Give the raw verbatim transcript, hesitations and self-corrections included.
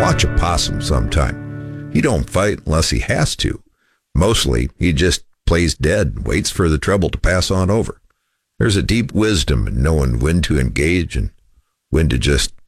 Watch a possum sometime. He don't fight unless he has to. Mostly, he just plays dead and waits for the trouble to pass on over. There's a deep wisdom in knowing when to engage and when to just